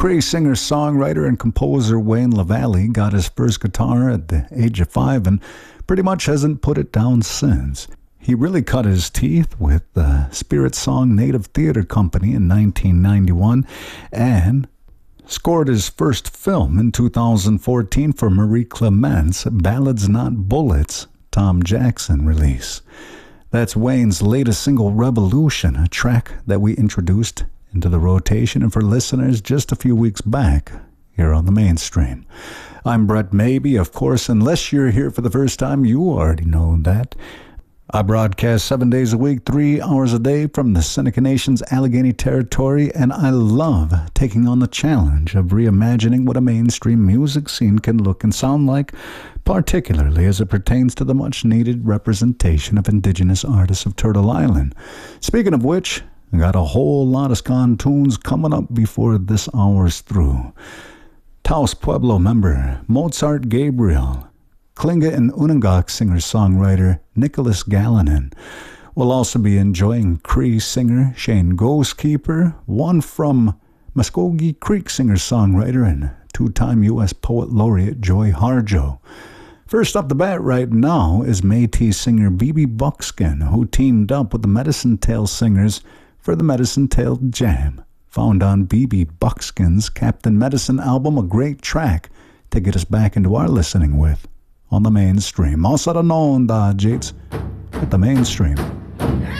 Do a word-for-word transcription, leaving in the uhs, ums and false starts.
Cree singer, songwriter, and composer Wayne LaValle got his first guitar at the age of five and pretty much hasn't put it down since. He really cut his teeth with the Spirit Song Native Theater Company in nineteen ninety-one and scored his first film in two thousand fourteen for Marie Clement's Ballads Not Bullets, Tom Jackson release. That's Wayne's latest single, Revolution, a track that we introduced into the rotation and for listeners just a few weeks back here on the Mainstream. I'm Brett Maybe, of course. Unless you're here for the first time, you already know that. I broadcast seven days a week, three hours a day from the Seneca Nation's Allegheny Territory, and I love taking on the challenge of reimagining what a mainstream music scene can look and sound like, particularly as it pertains to the much-needed representation of Indigenous artists of Turtle Island. Speaking of which, I got a whole lot of Skan tunes coming up before this hour's through. Taos Pueblo member Mozart Gabriel, Klinga and Unangak singer-songwriter Nicholas Gallinen. We'll also be enjoying Cree singer Shane Ghostkeeper, one from Muskogee Creek singer-songwriter and two-time U S Poet Laureate Joy Harjo. First up the bat right now is Métis singer B B Buckskin, who teamed up with the Medicine Tail Singers for the Medicine Tail Jam, found on B B Buckskin's Captain Medicine album, a great track to get us back into our listening with on the Mainstream. Also known, da Jates, at the Mainstream.